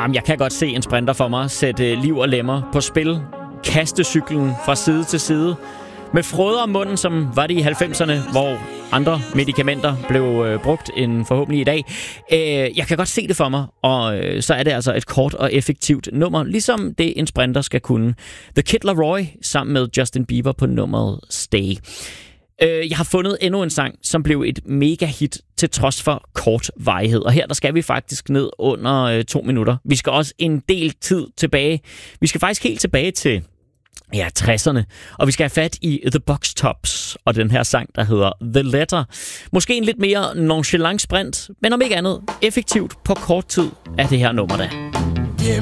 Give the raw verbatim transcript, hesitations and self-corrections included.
Ah, jeg kan godt se en sprinter for mig sætte liv og lemmer på spil. Kaste cyklen fra side til side. Med frøder om munden, som var det i halvfemserne, hvor andre medicamenter blev øh, brugt end forhåbentlig i dag. Øh, jeg kan godt se det for mig, og øh, så er det altså et kort og effektivt nummer, ligesom det en sprinter skal kunne. The Kid Laroi sammen med Justin Bieber på nummeret Stay. Øh, jeg har fundet endnu en sang, som blev et mega hit til trods for kort varighed. Og her der skal vi faktisk ned under øh, to minutter. Vi skal også en del tid tilbage. Vi skal faktisk helt tilbage til ja, tresserne. Og vi skal have fat i The Box Tops og den her sang, der hedder The Letter. Måske en lidt mere nonchalant sprint, men om ikke andet effektivt på kort tid er det her nummer da.